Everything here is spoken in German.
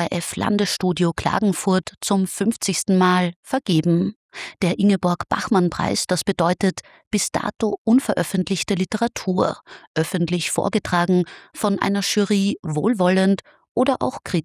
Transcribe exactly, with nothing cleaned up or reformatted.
O R F-Landesstudio Klagenfurt zum fünfzigsten Mal vergeben. Der Ingeborg-Bachmann-Preis, das bedeutet bis dato unveröffentlichte Literatur, öffentlich vorgetragen, von einer Jury wohlwollend oder auch kritisch